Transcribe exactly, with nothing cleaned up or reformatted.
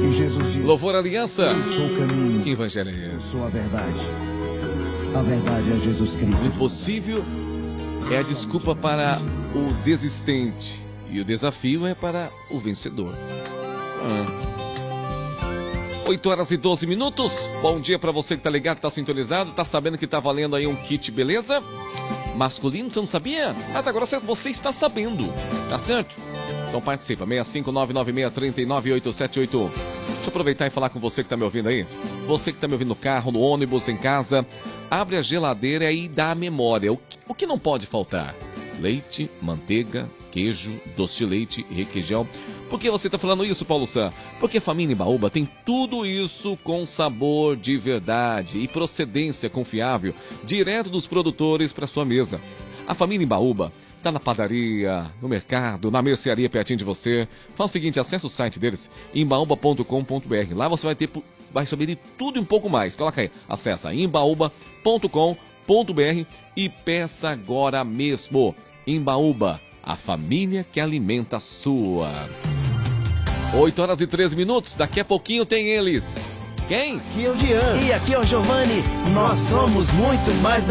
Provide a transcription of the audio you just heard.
E Jesus disse: Louvor Aliança. Eu sou o caminho. Que evangelho é esse? Sou a verdade. A verdade é Jesus Cristo. O impossível é a desculpa para o desistente. E o desafio é para o vencedor. Ah. oito horas e doze minutos. Bom dia para você que tá ligado, tá sintonizado, tá sabendo que tá valendo aí um kit, beleza? Masculino, você não sabia? Mas agora você está sabendo, tá certo? Então participa, seis cinco nove nove seis três nove oito sete oito. Deixa eu aproveitar e falar com você que tá me ouvindo aí. Você que tá me ouvindo no carro, no ônibus, em casa. Abre a geladeira e dá a memória. O que, o que não pode faltar? Leite, manteiga, queijo, doce de leite e requeijão. Por que você está falando isso, Paulo Sam? Porque a família Embaúba tem tudo isso com sabor de verdade e procedência confiável, direto dos produtores para sua mesa. A família Embaúba está na padaria, no mercado, na mercearia pertinho de você. Faz o seguinte, acessa o site deles, embaúba ponto com ponto br. Lá você vai ter, vai saber de tudo e um pouco mais. Coloca aí, acessa embaúba ponto com ponto br e peça agora mesmo. Embaúba, a família que alimenta a sua. oito horas e treze minutos, daqui a pouquinho tem eles. Quem? Aqui é o Jean. E aqui é o Giovanni. Nós somos muito mais da